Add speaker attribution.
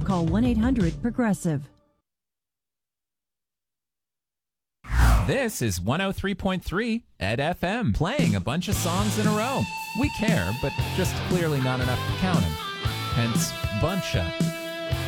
Speaker 1: call 1-800-PROGRESSIVE.
Speaker 2: This is 103.3 Ed FM, playing a bunch of songs in a row. We care, but just clearly not enough to count them. Hence, buncha.